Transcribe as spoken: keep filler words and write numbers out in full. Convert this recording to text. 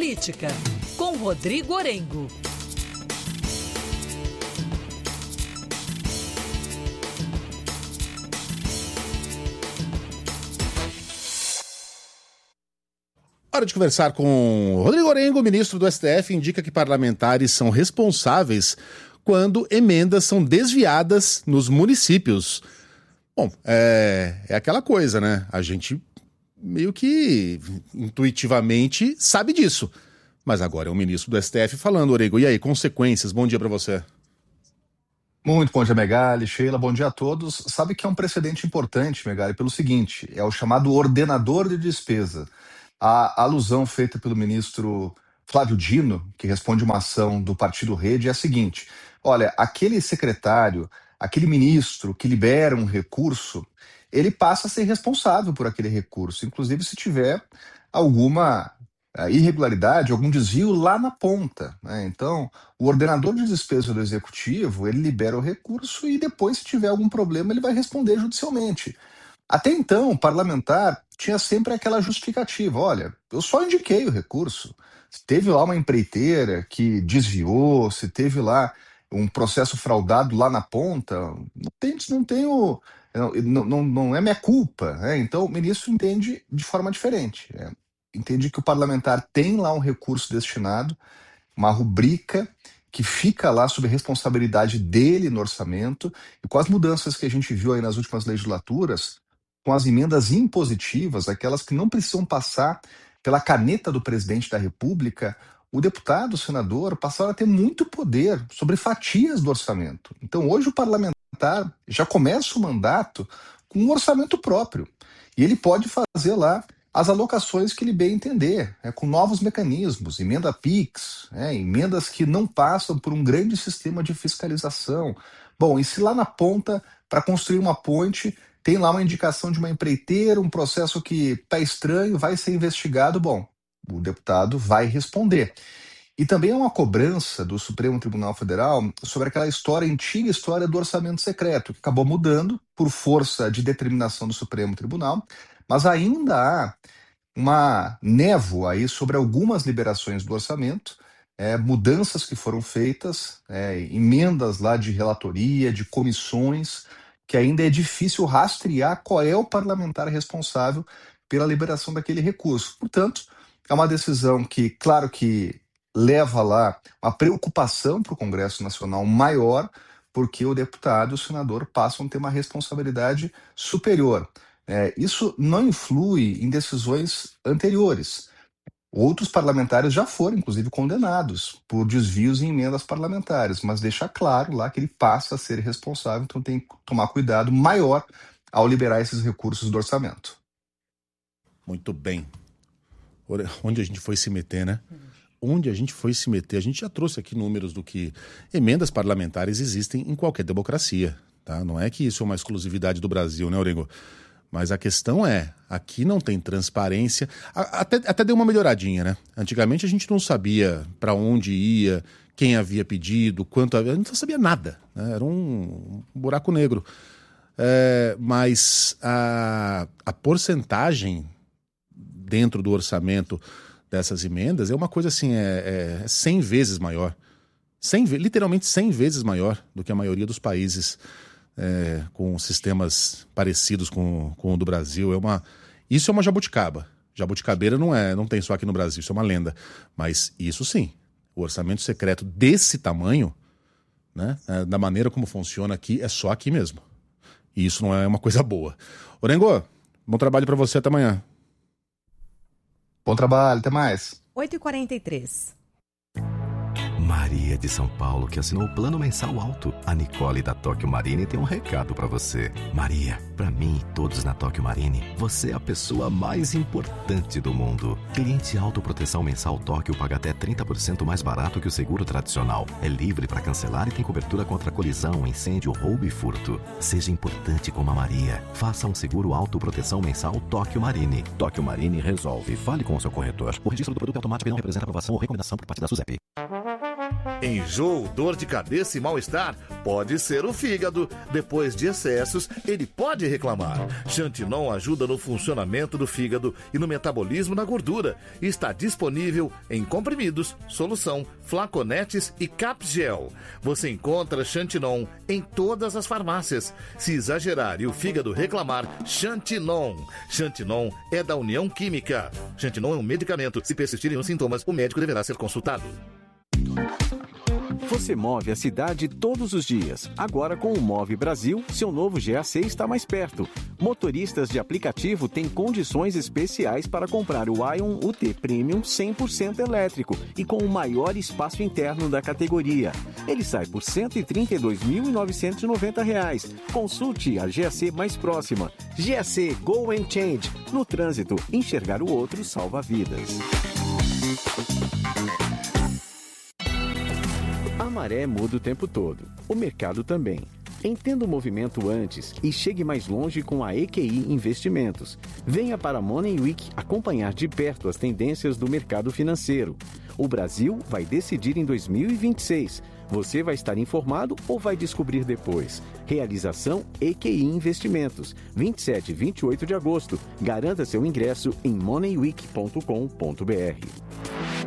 Política, com Rodrigo Orengo. Hora de conversar com Rodrigo Orengo. O ministro do S T F indica que parlamentares são responsáveis quando emendas são desviadas nos municípios. Bom, é, é aquela coisa, né? A gente meio que intuitivamente sabe disso. Mas agora é o ministro do S T F falando, Orengo. E aí, consequências? Bom dia para você. Muito bom dia, Megali, Sheila, bom dia a todos. Sabe que é um precedente importante, Megali, pelo seguinte, é o chamado ordenador de despesa. A alusão feita pelo ministro Flávio Dino, que responde uma ação do Partido Rede, é a seguinte: olha, aquele secretário, aquele ministro que libera um recurso, ele passa a ser responsável por aquele recurso, inclusive se tiver alguma uh, irregularidade, algum desvio lá na ponta, né? Então, o ordenador de despesa do executivo, ele libera o recurso e depois, se tiver algum problema, ele vai responder judicialmente. Até então, o parlamentar tinha sempre aquela justificativa: olha, eu só indiquei o recurso. Se teve lá uma empreiteira que desviou, se teve lá um processo fraudado lá na ponta, não tem, não tenho, não, não, não é minha culpa, né? Então o ministro entende de forma diferente. Né? Entende que o parlamentar tem lá um recurso destinado, uma rubrica que fica lá sob responsabilidade dele no orçamento, e com as mudanças que a gente viu aí nas últimas legislaturas, com as emendas impositivas, aquelas que não precisam passar pela caneta do presidente da República, o deputado, o senador, passaram a ter muito poder sobre fatias do orçamento. Então hoje o parlamentar já começa o mandato com um orçamento próprio. E ele pode fazer lá as alocações que ele bem entender, né, com novos mecanismos, emenda PIX, né, emendas que não passam por um grande sistema de fiscalização. Bom, e se lá na ponta, para construir uma ponte, tem lá uma indicação de uma empreiteira, um processo que está estranho, vai ser investigado, bom, o deputado vai responder. E também é uma cobrança do Supremo Tribunal Federal sobre aquela história, antiga história do orçamento secreto, que acabou mudando por força de determinação do Supremo Tribunal, mas ainda há uma névoa aí sobre algumas liberações do orçamento, é, mudanças que foram feitas, é, emendas lá de relatoria, de comissões, que ainda é difícil rastrear qual é o parlamentar responsável pela liberação daquele recurso. Portanto, é uma decisão que, claro que leva lá uma preocupação para o Congresso Nacional maior, porque o deputado e o senador passam a ter uma responsabilidade superior. É, isso não influi em decisões anteriores. Outros parlamentares já foram, inclusive, condenados por desvios em emendas parlamentares, mas deixa claro lá que ele passa a ser responsável, então tem que tomar cuidado maior ao liberar esses recursos do orçamento. Muito bem. Onde a gente foi se meter, né? Onde a gente foi se meter? A gente já trouxe aqui números do que emendas parlamentares existem em qualquer democracia, tá? Não é que isso é uma exclusividade do Brasil, né, Orengo? Mas a questão é, aqui não tem transparência, até, até deu uma melhoradinha, né? Antigamente a gente não sabia para onde ia, quem havia pedido, quanto havia, a gente não sabia nada, né? Era um, um buraco negro. É, mas a, a porcentagem dentro do orçamento dessas emendas é uma coisa assim, é, é cem vezes maior, cem, literalmente cem vezes maior do que a maioria dos países É, com sistemas parecidos com, com o do Brasil. É uma, isso é uma jabuticaba. Jabuticabeira não, é, não tem só aqui no Brasil, isso é uma lenda. Mas isso sim, o orçamento secreto desse tamanho, né, é, da maneira como funciona aqui, é só aqui mesmo. E isso não é uma coisa boa. Orengo, bom trabalho para você, até amanhã. Bom trabalho, até mais. oito e quarenta e três. Maria de São Paulo, que assinou o plano mensal alto. A Nicole da Tóquio Marine tem um recado pra você. Maria, pra mim e todos na Tóquio Marine, você é a pessoa mais importante do mundo. Cliente autoproteção mensal Tóquio paga até trinta por cento mais barato que o seguro tradicional. É livre pra cancelar e tem cobertura contra colisão, incêndio, roubo e furto. Seja importante como a Maria. Faça um seguro autoproteção mensal Tóquio Marine. Tóquio Marine resolve. Fale com o seu corretor. O registro do produto automático não representa aprovação ou recomendação por parte da SUSEP. Enjoo, dor de cabeça e mal-estar? Pode ser o fígado. Depois de excessos, ele pode reclamar. Xantinon ajuda no funcionamento do fígado e no metabolismo da gordura. Está disponível em comprimidos, solução, flaconetes e capgel. Você encontra Xantinon em todas as farmácias. Se exagerar e o fígado reclamar, Xantinon. Xantinon é da União Química. Xantinon é um medicamento. Se persistirem os sintomas, o médico deverá ser consultado. Você move a cidade todos os dias. Agora com o Move Brasil, seu novo G A C está mais perto. Motoristas de aplicativo têm condições especiais para comprar o Ion U T Premium cem por cento elétrico e com o maior espaço interno da categoria. Ele sai por cento e trinta e dois mil novecentos e noventa reais. Consulte a G A C mais próxima. G A C Go and Change. No trânsito, enxergar o outro salva vidas. A maré muda o tempo todo. O mercado também. Entenda o movimento antes e chegue mais longe com a E Q I Investimentos. Venha para a Money Week acompanhar de perto as tendências do mercado financeiro. O Brasil vai decidir em dois mil e vinte e seis. Você vai estar informado ou vai descobrir depois? Realização E Q I Investimentos. vinte e sete e vinte e oito de agosto. Garanta seu ingresso em money week ponto com ponto b r.